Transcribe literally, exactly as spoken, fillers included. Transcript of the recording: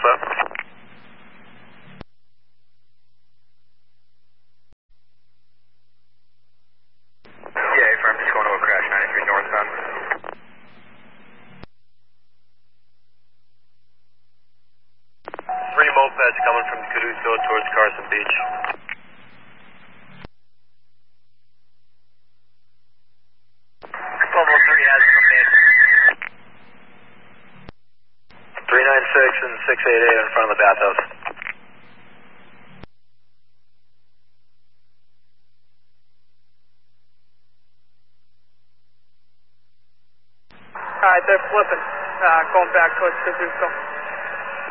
Alpha. Yeah, affirm, just going to a crash, ninety-three northbound. Three mopeds coming from Caduceus towards Carson Beach. twelve oh three has from me. three nine six and six eight eight in front of the bathhouse. Alright, they're flipping, uh, going back towards Caduceus.